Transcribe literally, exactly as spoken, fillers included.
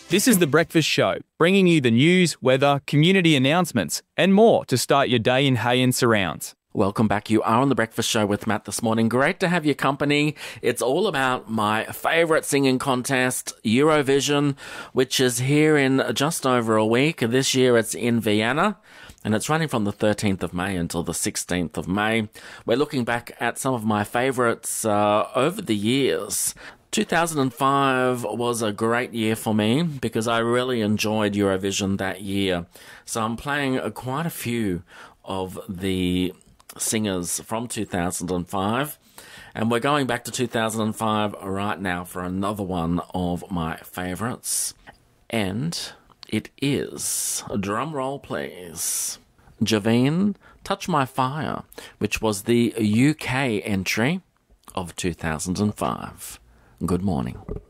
This is The Breakfast Show, bringing you the news, weather, community announcements, and more to start your day in Hay and surrounds. Welcome back. You are on The Breakfast Show with Matt this morning. Great to have your company. It's all about my favourite singing contest, Eurovision, which is here in just over a week. This year it's in Vienna, and it's running from the thirteenth of May until the sixteenth of May. We're looking back at some of my favourites uh, over the years. two thousand five was a great year for me because I really enjoyed Eurovision that year. So I'm playing uh, quite a few of the singers from two thousand five. And we're going back to two thousand five right now for another one of my favourites. And it is, drum roll please, Javine, Touch My Fire, which was the U K entry of two thousand five. Good morning.